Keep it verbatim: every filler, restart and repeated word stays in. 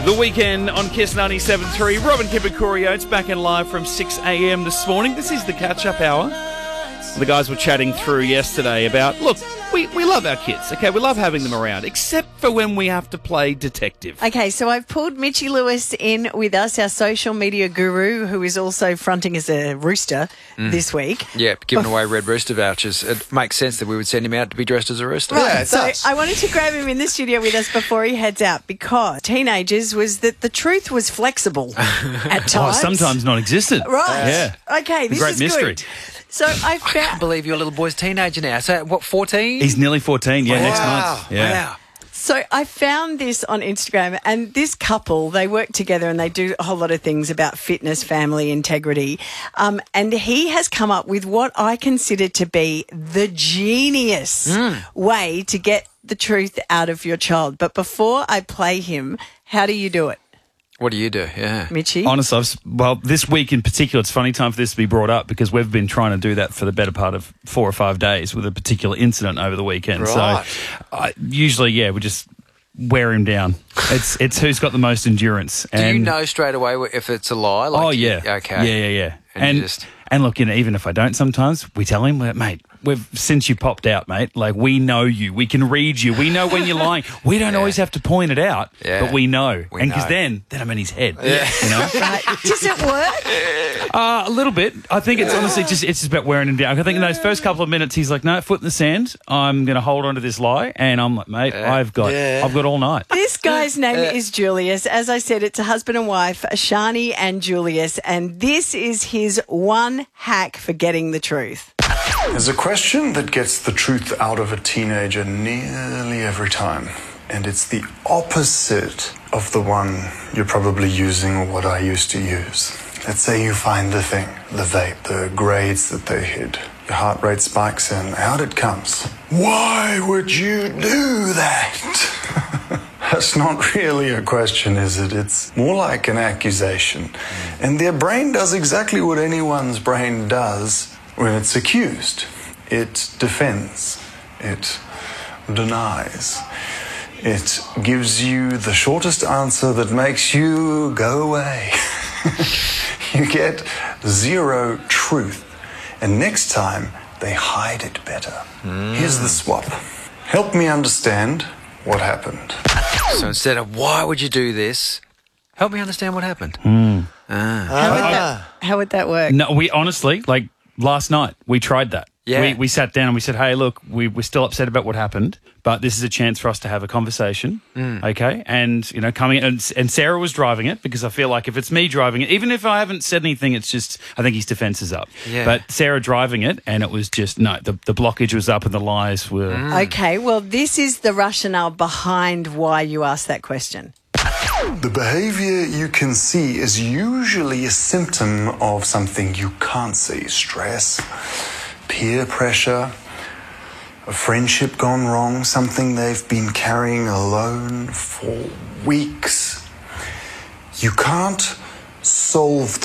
The Weekend on Kiss ninety-seven point three. Robin Kipakurio, it's back in live from six a.m. this morning. This is the catch-up hour. The guys were chatting through yesterday about, look, we, we love our kids, okay? We love having them around, except for when we have to play detective. Okay, so I've pulled Mitchie Lewis in with us, our social media guru, who is also fronting as a rooster mm. this week. Yeah, giving away Red Rooster vouchers. It makes sense that we would send him out to be dressed as a rooster. Right, yeah, it so does. I wanted to grab him in the studio with us before he heads out because teenagers was that the truth was flexible at times. Oh, sometimes non-existent. Right. Yeah. Okay, this great is mystery. good. So I I can't found... believe your little boy's teenager now. So, what, fourteen? He's nearly fourteen, yeah, wow. next month. Yeah. Wow. So I found this on Instagram, and this couple, they work together and they do a whole lot of things about fitness, family, integrity. Um, and he has come up with what I consider to be the genius mm. way to get the truth out of your child. But before I play him, how do you do it? What do you do? Yeah. Mitchie? Honestly, I've, well, this week in particular, it's a funny time for this to be brought up because we've been trying to do that for the better part of four or five days with a particular incident over the weekend. Right. So I, usually, yeah, we just wear him down. It's it's who's got the most endurance. Do and, you know straight away if it's a lie? Like, oh, yeah. Okay. Yeah, yeah, yeah. And, And, you just... and look, you know, even if I don't sometimes, we tell him, mate, we've since you popped out, mate, like we know you. We can read you. We know when you're lying. We don't Yeah. always have to point it out, Yeah. but we know. We and because know. then, then I'm in his head. Yeah. You know? Right. Does it work? Uh, a little bit. I think it's honestly just it's just about wearing him down. I think in those first couple of minutes, he's like, no, foot in the sand. I'm going to hold on to this lie. And I'm like, mate, Yeah. I've got Yeah. I've got all night. This guy's name is Julius. As I said, it's a husband and wife, Shani and Julius, and this is his one hack for getting the truth. There's a question that gets the truth out of a teenager nearly every time, and it's the opposite of the one you're probably using or what I used to use. Let's say you find the thing, the vape, the grades that they hid. Your heart rate spikes and out it comes. Why would you do that? That's not really a question, is it? It's more like an accusation. And their brain does exactly what anyone's brain does when it's accused. It defends. It denies. It gives you the shortest answer that makes you go away. You get zero truth. And next time, they hide it better. Mm. Here's the swap. Help me understand what happened. So instead of, why would you do this? Help me understand what happened. Mm. Ah. How would, that, how would that work? No, we honestly, like last night, we tried that. Yeah. We, we sat down and we said, hey, look, we, we're still upset about what happened, but this is a chance for us to have a conversation, mm. okay? And, you know, coming in, and, and Sarah was driving it because I feel like if it's me driving it, even if I haven't said anything, it's just, I think his defence is up. Yeah. But Sarah driving it, and it was just, no, the, the blockage was up and the lies were... Mm. Okay, well, this is the rationale behind why you asked that question. The behavior you can see is usually a symptom of something you can't see. Stress, peer pressure, a friendship gone wrong, something they've been carrying alone for weeks. You can't solve the